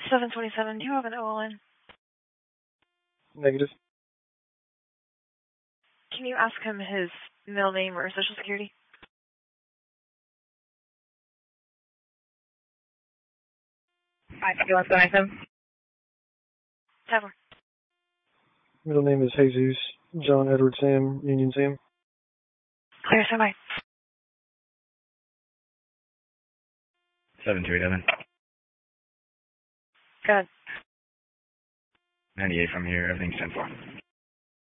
727, do you have an OLN? Negative. Can you ask him his middle name or social security? Hi, you want to go him? Tyler. Middle name is Jesus. John Edward Sam, Union Sam. Clear, stand by. 727. Go ahead. 98 from here, everything's 10-4.